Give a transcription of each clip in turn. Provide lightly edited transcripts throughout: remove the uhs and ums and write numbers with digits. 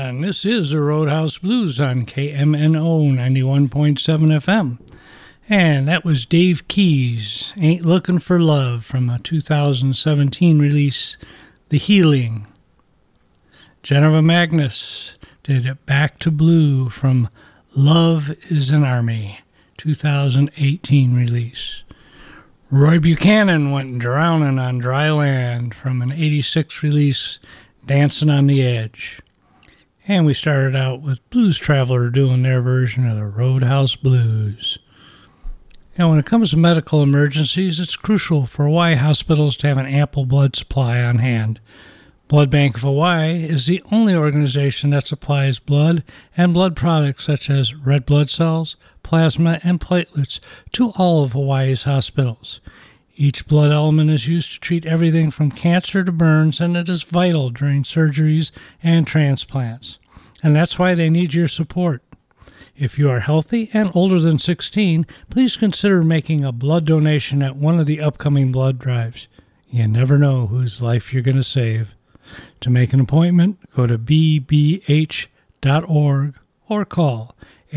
And this is the Roadhouse Blues on KMNO 91.7 FM. And that was Dave Keys, Ain't Looking for Love, from a 2017 release, The Healing. Jennifer Magnus did Back to Blue from Love is an Army, 2018 release. Roy Buchanan went Drowning on Dry Land from an 86 release, Dancing on the Edge. And we started out with Blues Traveler doing their version of the Roadhouse Blues. Now, when it comes to medical emergencies, it's crucial for Hawaii hospitals to have an ample blood supply on hand. Blood Bank of Hawaii is the only organization that supplies blood and blood products such as red blood cells, plasma, and platelets to all of Hawaii's hospitals. Each blood element is used to treat everything from cancer to burns, and it is vital during surgeries and transplants. And that's why they need your support. If you are healthy and older than 16, please consider making a blood donation at one of the upcoming blood drives. You never know whose life you're going to save. To make an appointment, go to bbh.org or call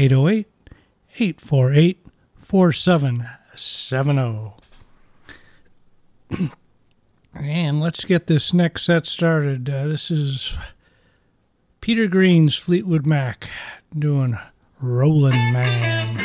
808-848-4770. And let's get this next set started. This is Peter Green's Fleetwood Mac doing Rollin' Man.